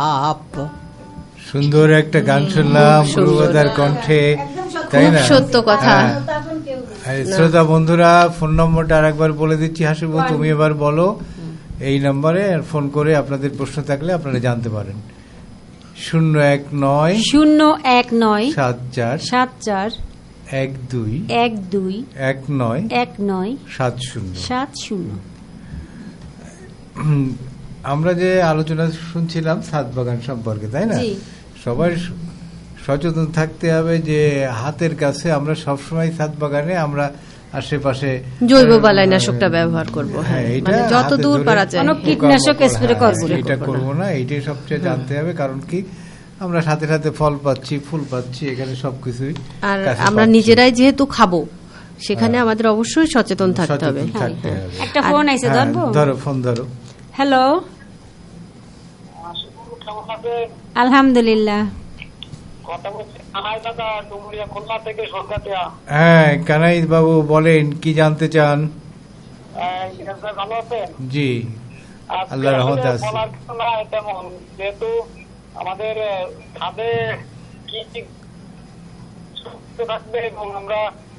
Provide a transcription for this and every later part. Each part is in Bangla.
আপ সুন্দর একটা গান শুনলাম গুরুবাদার কণ্ঠে, তাই না? সত্য কথা। শ্রোতা বন্ধুরা, ফোন নম্বরটা আরেকবার বলে দিচ্ছি। হাসিবু, তুমি এবার বলো এই নম্বরে ফোন করে আপনাদের প্রশ্ন থাকলে আপনারা জানতে পারেন। 019 019 74 74 12 12 19 19 70। 70। আমরা যে আলোচনা শুনছিলাম ছাদ বাগান সম্পর্কে, তাই না? সবাই সচেতন থাকতে হবে যে হাতের কাছে আমরা সবসময় ছাদ বাগানে আমরা আশেপাশে জৈব বালাইনাশকটা ব্যবহার করব। হ্যাঁ, এটা যত দূর পারা যায় কোনো কীটনাশক স্প্রে করব না, এটা করব না। এইটাই সবচেয়ে জানতে হবে, কারণ কি আমরা সাথে সাথে ফল পাচ্ছি, ফুল পাচ্ছি, এখানে সবকিছুই। আর আমরা নিজেরাই যেহেতু খাবো, সেখানে আমাদের অবশ্যই সচেতন থাকতে হবে। একটা ফোন আইছে, ধরবো? ধরো, ফোন ধরো। হ্যালো, আলহামদুলিল্লাহ। হ্যাঁ, কানাই বাবু বলেন, কি জানতে চান? জি, আল্লাহ রহমতে আছে। যেহেতু আমাদের ছাদে কি থাকবে এবং আমরা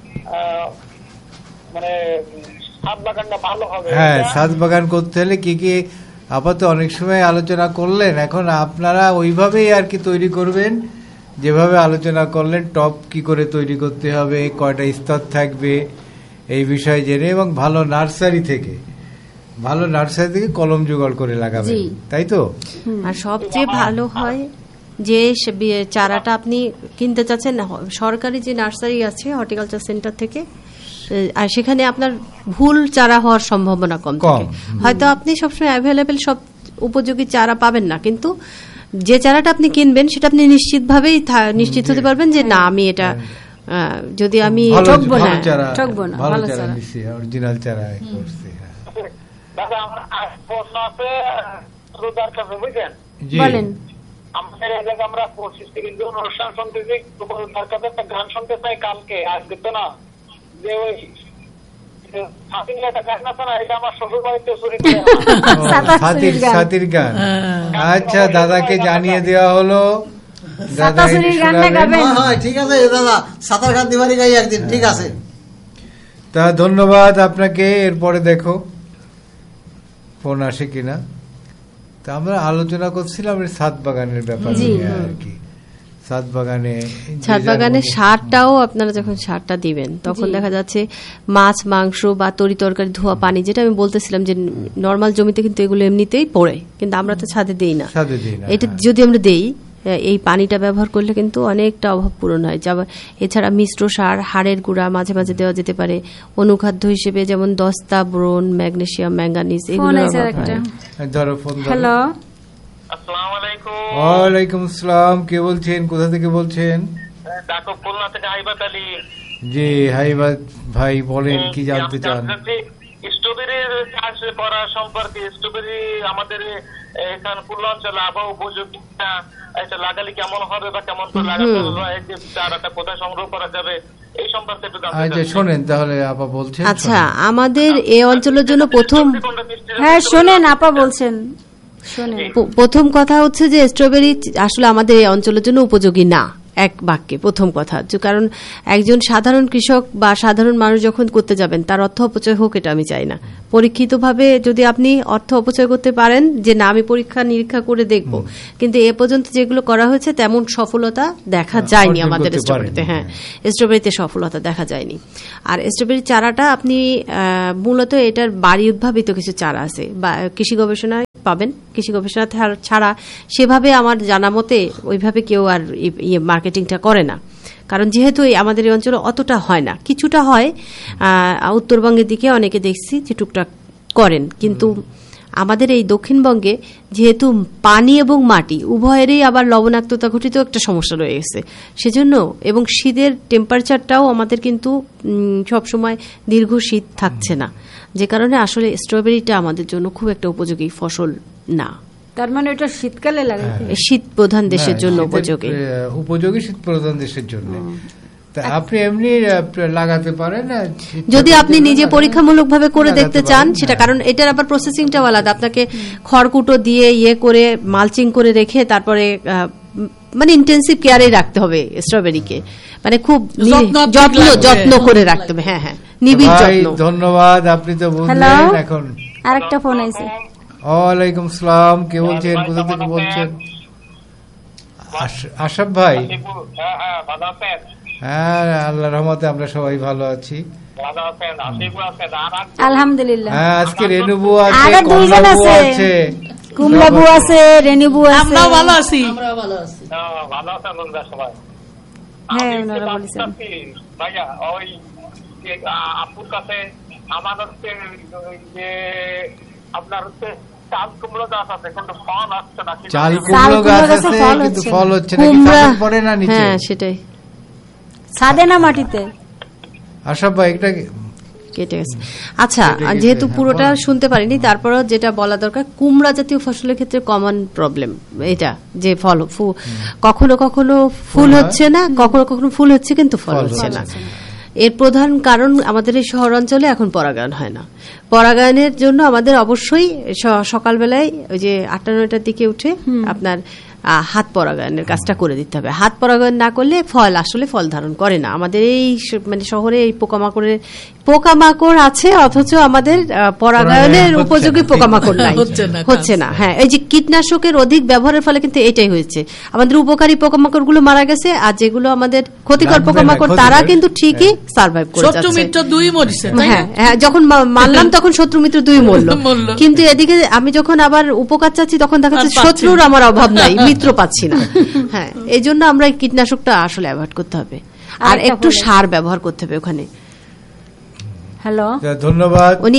মানে ছাদ বাগানটা ভালো হবে। হ্যাঁ, ছাদ বাগান করতে হলে কি কি আপাতত অনেক সময় আলোচনা করলেন, এখন আপনারা ওইভাবেই আর কি তৈরি করবেন যেভাবে আলোচনা করলেন। টপ কি করে তৈরি করতে হবে, কয়টা স্তর থাকবে, এই বিষয়ে জেনে, এবং ভালো নার্সারি থেকে কলম জোগাড় করে লাগাবেন, তাই তো? আর সবচেয়ে ভালো হয় যে চারাটা আপনি কিনতে চাচ্ছেন, সরকারি যে নার্সারি আছে হর্টিকালচার সেন্টার থেকে, আর সেখানে আপনার ভুল চারা হওয়ার সম্ভাবনা কম থাকে। হয়তো আপনি সবসময় অ্যাভেলেবেল সব উপযোগী চারা পাবেন না, কিন্তু যে চারাটা আপনি কিনবেন সেটা আপনি নিশ্চিতভাবেই নিশ্চিত হতে পারবেন যে না, আমি এটা যদি আমি ঠকবো না, ভালো চারা নিছি, অরিজিনাল চারা করছি। দাদা, আমরা প্রশ্ন আছে শ্রোতার কাছে, বুঝলেন? বলেন। আমাদের এই জায়গায় আমরা 25 তারিখ অনুষ্ঠান শুনতেছি, তার কাছে একটা গান শুনতে চাই কালকে। আজকে তো না, যে ওই সাথীর গান। আচ্ছা, দাদাকে জানিয়ে দেওয়া হলো। দাদা ঠিক আছে দাদা, সাঁতার গান দিবারই গাই একদিন, ঠিক আছে। তা ধন্যবাদ আপনাকে। এরপরে দেখো ফোন আসে কিনা। তা আমরা আলোচনা করছিলাম ছাদ বাগানের ব্যাপারে আর কি। ছাদ বাগানে সারটাও আপনারা যখন সারটা দিবেন, তখন দেখা যাচ্ছে মাছ, মাংস বা তরি তরকারি ধোয়া পানি, যেটা আমি বলতেছিলাম যে নর্মাল জমিতে কিন্তু এগুলো এমনিতেই পড়ে, কিন্তু আমরা তো ছাদে দেই না। এটা যদি আমরা দেই, এই পানিটা ব্যবহার করলে কিন্তু অনেকটা অভাব পূরণ হয়। এছাড়া মিশ্র সার, হাড়ের গুঁড়া মাঝে মাঝে দেওয়া যেতে পারে অনুখাদ্য হিসেবে, যেমন দস্তা, বোরন, ম্যাগনেসিয়াম, ম্যাঙ্গানিজ, এগুলো। হ্যালো, আসসালামু আলাইকুম। ওয়ালাইকুম আসসালাম। কে বলছেন, কোথা থেকে বলছেন? ডাক্তার খুলনা থেকে হাইবাত আলী। জি, হাইবাত ভাই বলেন, কি জানতে চান? স্ট্রবেরির চাষ করা সম্পর্কে, স্ট্রবেরি আমাদের এখানে খুলনা অঞ্চলে আবহাওয়া উপযোগী না, এটা লাগালে কেমন হবে বা কেমন করে লাগাতে হবে, যে চারাটা কোথায় সংগ্রহ করা যাবে, এই সম্পর্কে একটু জানতে চাই। আচ্ছা, শোনেন তাহলে আপা বলছেন। আচ্ছা, আমাদের এই অঞ্চলের জন্য শোনেন আপা বলছেন। প্রথম কথা হচ্ছে যে স্ট্রবেরি আসলে আমাদের এই অঞ্চলের জন্য উপযোগী না, এক বাক্যে প্রথম কথা। কারণ একজন সাধারণ কৃষক বা সাধারণ মানুষ যখন করতে যাবেন, তার অর্থ অপচয় হোক, এটা আমি চাই না। পরীক্ষিতভাবে যদি আপনি অর্থ অপচয় করতে পারেন, যে না আমি পরীক্ষা নিরীক্ষা করে দেখব, কিন্তু এ পর্যন্ত যেগুলো করা হয়েছে তেমন সফলতা দেখা যায়নি আমাদের স্ট্রবেরিতে। হ্যাঁ, স্ট্রবেরিতে সফলতা দেখা যায়নি। আর স্ট্রবেরি চারাটা আপনি মূলত এটার বাড়ি উদ্ভাবিত কিছু চারা আছে, বা কৃষি গবেষণায় পাবেন। কৃষি গবেষণা ছাড়া সেভাবে আমার জানা মতে ওইভাবে কেউ আর মার্কেটিংটা করে না, কারণ যেহেতু আমাদের এই অঞ্চলে অতটা হয় না। কিছুটা হয় উত্তরবঙ্গের দিকে, অনেকে দেখছি যে টুকটাক করেন, কিন্তু আমাদের এই দক্ষিণবঙ্গে যেহেতু পানি এবং মাটি উভয়েরই আবার লবণাক্ততা ঘটিত একটা সমস্যা রয়ে গেছে, সেজন্য, এবং শীতের টেম্পারেচারটাও আমাদের কিন্তু সবসময় দীর্ঘ শীত থাকছে না, যে কারণে আসলে স্ট্রবেরিটা আমাদের জন্য খুব একটা উপযোগী ফসল না। তার মানে ওটা শীতকালে লাগে, শীত প্রধান দেশের জন্য উপযোগী, শীত প্রধান দেশের জন্য। তা আপনি এমনি লাগাতে পারেন, যদি আপনি নিজে পরীক্ষামূলক ভাবে করে লাগাতে দেখতে চান পারেন, সেটা, হ্যাঁ। কারণ এটার আবার প্রসেসিংটাও আলাদা। আপনাকে খড়কুটো দিয়ে ইয়ে করে মালচিং করে রেখে তারপরে মানে ইন্টেন্সিভ কেয়ারে রাখতে হবে স্ট্রবেরিকে, মানে খুব যত্ন করে রাখতে হবে। হ্যাঁ হ্যাঁ, নিবিড় ভাই যত্ন। ধন্যবাদ, আপনি তো বুঝলেন। এখন আরেকটা ফোন আইছে। ওয়ালাইকুম সালাম, কে বলছেন, কোথা থেকে বলছেন? আশরাফ ভাই। হ্যাঁ হ্যাঁ, ভালো আছেন? হ্যাঁ, আল্লাহর রহমতে আমরা সবাই ভালো আছি। ভালো আছেন? আসিফ আছেন? আলহামদুলিল্লাহ। হ্যাঁ, আজকে রেনুবু আছে, আরো দুইজন কমলাবু আছে। আছে, কুমলাবু আছে, রেনিবু আছে। আমরাও ভালো আছি। ভালো আছেন বন্ধুরা সবাই? হ্যাঁ, আমি ওনারা একটু বলেছেন। জানতে চাচ্ছি, ভাইয়া, ওই যে আপুর কাছে আমার হচ্ছে যে আপনার হচ্ছে চাল কুমড়ো গাছ আছে, কিন্তু ফল আসছে না। চাল কুমড়ো গাছ আছে ফল কিন্তু হচ্ছে ফল না। হচ্ছে না, কি কুমড়া, ছাদে পড়ে না নিচে? হ্যাঁ সেটাই। ছাদে না মাটিতে? আশরাফ ভাই এটা কেটে গেছে। আচ্ছা, কেটে গেছে, যেহেতু হ্যাঁ, পুরোটা বলেন। শুনতে পারিনি, তারপরও যেটা বলা দরকার, কুমড়া জাতীয় ফসলের ক্ষেত্রে কমন প্রবলেম এটা, যে ফল কখনো কখনো ফুল হচ্ছে না, কখনো কখনো ফুল হচ্ছে কিন্তু ফল হচ্ছে না। এর প্রধান কারণ আমাদের এই শহরাঞ্চলে এখন পরাগায়ন হয় না। পরাগায়নের জন্য আমাদের অবশ্যই সকালবেলায় ওই যে 8-9টার দিকে উঠে আপনার হাত পরাগায়নের কাজটা করে দিতে হবে। হাত পরাগায়ন না করলে আসলে ফল ধারণ করে না। আমাদের এই মানে শহরে এই পোকামাকড় আছে, অথচ আমাদের পরাগায়নের হচ্ছে উপযোগী না, পোকামাকড় নাই, হচ্ছে না। হ্যাঁ, এই যে কীটনাশকের অধিক ব্যবহারের ফলে কিন্তু এটাই হয়েছে, আমাদের উপকারী পোকামাকড় গুলো মারা গেছে, আর যেগুলো আমাদের ক্ষতিকর লাগবে না, পোকামাকড় ক্ষতিকর, তারা কিন্তু ঠিকই সার্ভাইভ করে শত্রু যাচ্ছে। মিত্র দুই মরিছে, তাই না? হ্যাঁ হ্যাঁ, যখন মানলাম তখন শত্রু মিত্র দুই মরল। মরল। কিন্তু এদিকে আমি যখন আবার উপকার চাচ্ছি তখন দেখা যাচ্ছে আর পাচ্ছি শত্রুর না। আমার অভাব নাই, মিত্র পাচ্ছি না। হ্যাঁ, এই জন্য আমরা এই কীটনাশকটা আসলে অ্যাভয়েড করতে হবে, আর আরেকটা একটু বলেন। সার ব্যবহার করতে হবে ওখানে। হ্যালো, ধন্যবাদ। উনি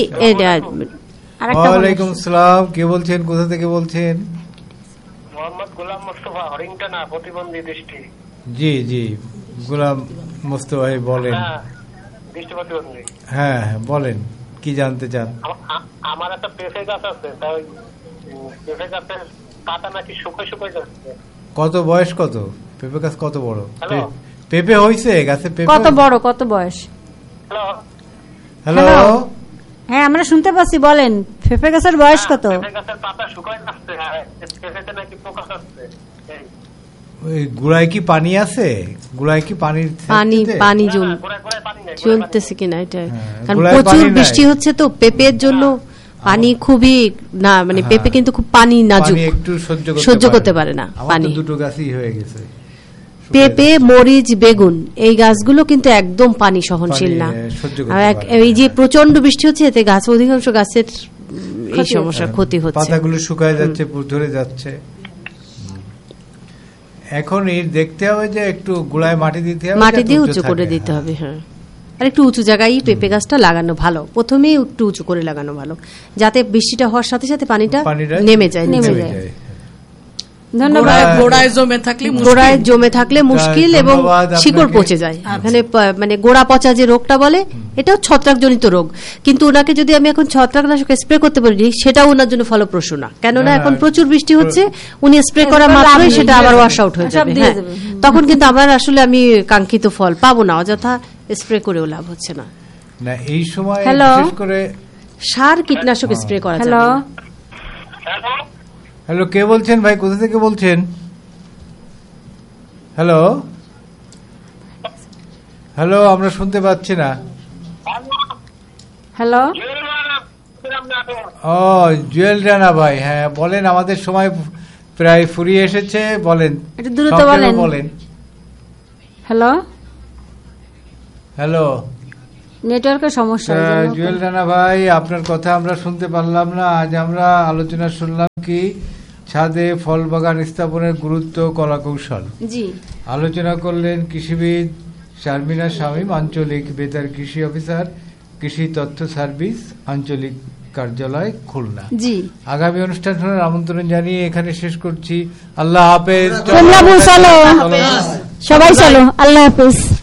আরেকটা ফোন ওয়ালাইকুম সালাম, কে বলছেন, কোথা থেকে বলছেন? মোহাম্মদ গোলাম মোস্তফা, হরিংটানা, প্রতিবন্ধী দৃষ্টি। জি জি, গোলাম মোস্তফা ভাই বলেন। হ্যাঁ, দৃষ্টি প্রতিবন্ধী। হ্যাঁ হ্যাঁ, বলেন, কি জানতে চান? আমার একটা পেঁপে গাছ আছে, তা ওই পেঁপে গাছের পাতা নাকি শুকিয়ে যাচ্ছে। কত বয়স, কত পেঁপে গাছ, কত বড় হ্যালো। পেঁপে হয়েছে গাছে? পেঁপে কত বড়, কত বয়স? Hello, hello, hello. হ্যাঁ, আমরা শুনতে পাচ্ছি, বলেন পেঁপে গাছের বয়স কত? পেঁপে গাছের পাতা শুকিয়ে যাচ্ছে, পেঁপেতে নাকি পোকা যাচ্ছে। এই ওই গুড়ায় কি পানি আছে? গুড়ায় কি পানি পানি গোড়ায় গোড়ায় পানি নেই, চলতেছে কিনা এটা, হ্যাঁ, কারণ গোলায় প্রচুর পানি নাই। বৃষ্টি হচ্ছে তো পেঁপের জন্য পানি খুবই না, মানে হ্যাঁ, পেঁপে কিন্তু খুব পানি নাজুক, পানি একটু সহ্য করতে পারে না আমার পানি। তো দুটো গাছই হয়ে গেছে। পেঁপে, মরিচ, বেগুন এই গাছগুলো কিন্তু একদম পানি সহনশীল না। পানি, সহ্য করতে আর পারে না। এই যে প্রচন্ড বৃষ্টি হচ্ছে, এতে গাছ, অধিকাংশ গাছের এই সমস্যার ক্ষতি হচ্ছে। পাতাগুলো শুকায় যাচ্ছে, ঝরে যাচ্ছে। এখন এর দেখতে হবে যে একটু গুড়ায় মাটি দিতে হবে, মাটি যাতে দিয়ে উঁচু থাকে। করে দিতে হবে। হ্যাঁ, আর একটু উঁচু জায়গায় পেঁপে গাছটা লাগানো ভালো, প্রথমেই একটু উঁচু করে লাগানো ভালো, যাতে বৃষ্টিটা হওয়ার সাথে সাথে পানিটা নেমে যায়। ধন্যবাদ। গোড়ায় জমে থাকলে মুশকিল। গোড়ায় জমে থাকলে মুশকিল এবং ধন্যবাদ শিকড় আপনাকে। পচে যায়। এখানে মানে গোড়া পচা যে রোগটা বলে, এটাও ছত্রাকজনিত রোগ, কিন্তু ওনাকে যদি আমি এখন ছত্রাকনাশক স্প্রে করতে পারি, সেটাও ওনার জন্য ফলপ্রসূ না। কেননা না, এখন প্রচুর বৃষ্টি হচ্ছে, উনি স্প্রে করা মাত্রই সেটা আবার ওয়াশ আউট হয়ে সব যাবে। দিয়ে হ্যাঁ, যাবে। তখন কিন্তু আমার আসলে আমি কাঙ্ক্ষিত ফল পাবো না, অযথা স্প্রে করেও লাভ হচ্ছে না। না, এই সময় হ্যালো। বিশেষ করে। সার কীটনাশক স্প্রে করা যাবে হ্যালো, না। হ্যালো, হ্যালো, কে বলছেন ভাই, কোথা থেকে বলছেন? হ্যালো হ্যালো, আমরা শুনতে পাচ্ছি না। হ্যালো, ও, জুয়েল রানা ভাই, হ্যাঁ বলেন, আমাদের সময় প্রায় ফুরিয়ে এসেছে, বলেন, একটু দ্রুত সংক্ষেপে বলেন। বলেন। হ্যালো, হ্যালো, নেটওয়ার্কের সমস্যা এই জন্য। জুয়েল রানা ভাই, আপনার কথা আমরা শুনতে পারলাম না। আজ আমরা আলোচনা শুনলাম কি ছাদে ফল বাগান স্থাপনের গুরুত্ব, কলাকৌশল। জি, আলোচনা করলেন কৃষিবিদ শারমিনা শামীম, আঞ্চলিক বেতার কৃষি অফিসার, কৃষি তথ্য সার্ভিস, আঞ্চলিক কার্যালয়, খুলনা। জি। আগামী অনুষ্ঠান শোনার আমন্ত্রণ জানিয়ে এখানে শেষ করছি। আল্লাহ হাফেজ। চলো, সবাই চলো, আল্লাহ হাফেজ।